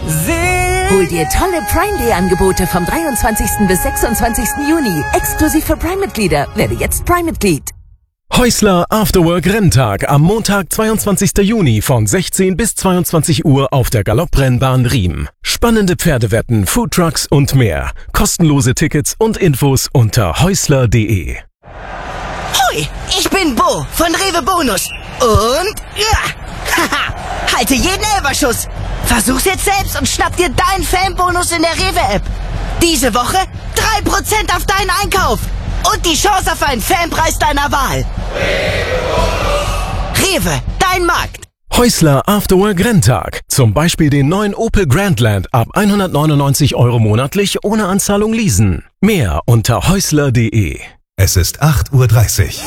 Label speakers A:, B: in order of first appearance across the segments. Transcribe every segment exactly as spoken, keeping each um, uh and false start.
A: Hol dir tolle Prime Day Angebote vom dreiundzwanzigsten bis sechsundzwanzigsten Juni. Exklusiv für Prime-Mitglieder. Werde jetzt Prime-Mitglied.
B: Häusler Afterwork Renntag am Montag, zweiundzwanzigsten Juni von sechzehn bis zweiundzwanzig Uhr auf der Galopprennbahn Riem. Spannende Pferdewetten, Foodtrucks und mehr. Kostenlose Tickets und Infos unter häusler punkt de.
C: Hoi, ich bin Bo von Rewe Bonus. Und ja, haha, halte jeden Elferschuss. Versuch's jetzt selbst und schnapp dir deinen Fanbonus in der Rewe-App. Diese Woche drei Prozent auf deinen Einkauf. Und die Chance auf einen Fanpreis deiner Wahl. Rewe, dein Markt.
B: Häusler Afterwork Renntag. Zum Beispiel den neuen Opel Grandland ab hundertneunundneunzig Euro monatlich ohne Anzahlung leasen. Mehr unter häusler punkt de.
D: Es ist acht Uhr dreißig.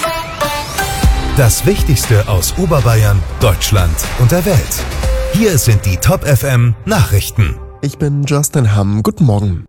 D: Das Wichtigste aus Oberbayern, Deutschland und der Welt. Hier sind die Top F M Nachrichten.
E: Ich bin Justin Hamm. Guten Morgen.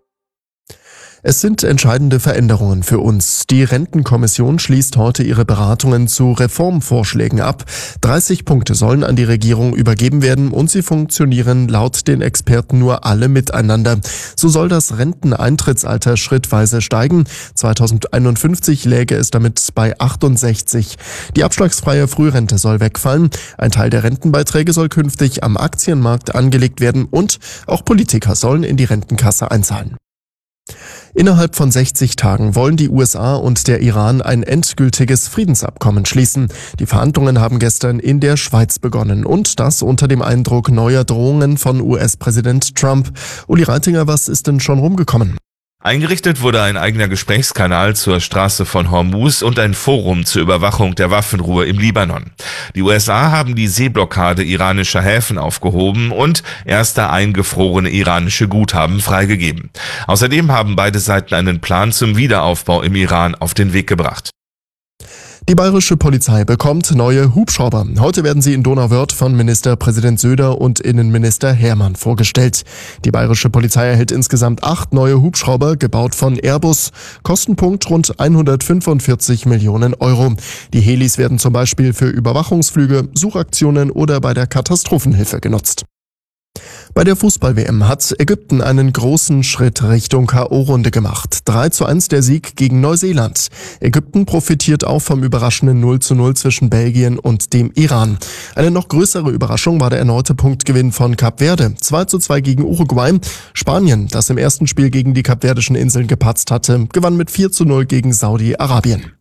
E: Es sind entscheidende Veränderungen für uns. Die Rentenkommission schließt heute ihre Beratungen zu Reformvorschlägen ab. dreißig Punkte sollen an die Regierung übergeben werden und sie funktionieren laut den Experten nur alle miteinander. So soll das Renteneintrittsalter schrittweise steigen. zweitausendeinundfünfzig läge es damit bei achtundsechzig. Die abschlagsfreie Frührente soll wegfallen. Ein Teil der Rentenbeiträge soll künftig am Aktienmarkt angelegt werden und auch Politiker sollen in die Rentenkasse einzahlen. Innerhalb von sechzig Tagen wollen die U S A und der Iran ein endgültiges Friedensabkommen schließen. Die Verhandlungen haben gestern in der Schweiz begonnen und das unter dem Eindruck neuer Drohungen von U S-Präsident Trump. Uli Reitinger, was ist denn schon rumgekommen?
F: Eingerichtet wurde ein eigener Gesprächskanal zur Straße von Hormuz und ein Forum zur Überwachung der Waffenruhe im Libanon. Die U S A haben die Seeblockade iranischer Häfen aufgehoben und erste eingefrorene iranische Guthaben freigegeben. Außerdem haben beide Seiten einen Plan zum Wiederaufbau im Iran auf den Weg gebracht.
E: Die bayerische Polizei bekommt neue Hubschrauber. Heute werden sie in Donauwörth von Ministerpräsident Söder und Innenminister Hermann vorgestellt. Die bayerische Polizei erhält insgesamt acht neue Hubschrauber, gebaut von Airbus. Kostenpunkt rund hundertfünfundvierzig Millionen Euro. Die Helis werden zum Beispiel für Überwachungsflüge, Suchaktionen oder bei der Katastrophenhilfe genutzt. Bei der Fußball-W M hat Ägypten einen großen Schritt Richtung K O-Runde gemacht. drei zu eins der Sieg gegen Neuseeland. Ägypten profitiert auch vom überraschenden null zu null zwischen Belgien und dem Iran. Eine noch größere Überraschung war der erneute Punktgewinn von Kap Verde. zwei zu zwei gegen Uruguay. Spanien, das im ersten Spiel gegen die Kapverdischen Inseln gepatzt hatte, gewann mit vier zu null gegen Saudi-Arabien.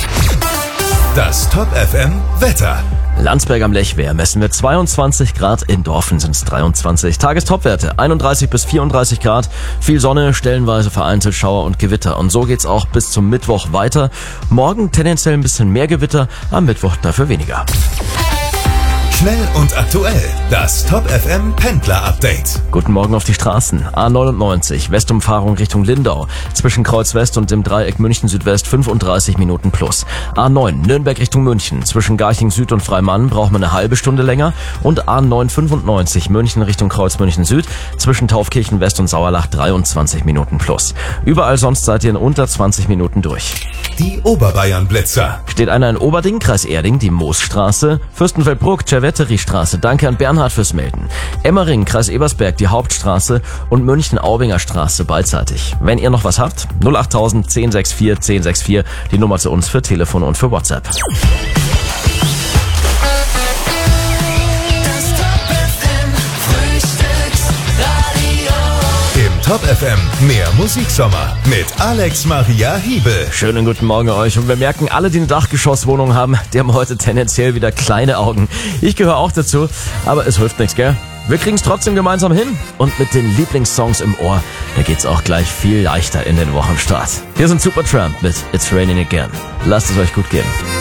D: Das Top F M Wetter.
G: Landsberg am Lechwehr messen wir zweiundzwanzig Grad, in Dorfen sind es dreiundzwanzig. Tagestopwerte einunddreißig bis vierunddreißig Grad, viel Sonne, stellenweise vereinzelt Schauer und Gewitter. Und so geht's auch bis zum Mittwoch weiter. Morgen tendenziell ein bisschen mehr Gewitter, am Mittwoch dafür weniger.
D: Schnell und aktuell, das Top F M Pendler Update.
G: Guten Morgen auf die Straßen. A neunundneunzig, Westumfahrung Richtung Lindau. Zwischen Kreuz West und dem Dreieck München Südwest fünfunddreißig Minuten plus. A neun, Nürnberg Richtung München. Zwischen Garching Süd und Freimann braucht man eine halbe Stunde länger. Und A neun fünfundneunzig, München Richtung Kreuz München Süd. Zwischen Taufkirchen West und Sauerlach dreiundzwanzig Minuten plus. Überall sonst seid ihr in unter zwanzig Minuten durch.
D: Die Oberbayern Blitzer.
G: Steht einer in Oberding, Kreis Erding, die Moosstraße. Fürstenfeldbruck, Cerveteri-Straße. Danke an Bernhard fürs Melden. Emmering, Kreis Ebersberg, die Hauptstraße. Und München-Aubinger Straße beidseitig. Wenn ihr noch was habt, null achttausend zehn sechs vier zehn sechs vier, die Nummer zu uns für Telefon und für WhatsApp.
D: Top F M, mehr Musiksommer mit Alex Maria Hiebel.
G: Schönen guten Morgen euch und wir merken, alle, die eine Dachgeschosswohnung haben, die haben heute tendenziell wieder kleine Augen. Ich gehöre auch dazu, aber es hilft nichts, gell? Wir kriegen es trotzdem gemeinsam hin und mit den Lieblingssongs im Ohr, da geht's auch gleich viel leichter in den Wochenstart. Hier sind Supertramp mit It's Raining Again. Lasst es euch gut gehen.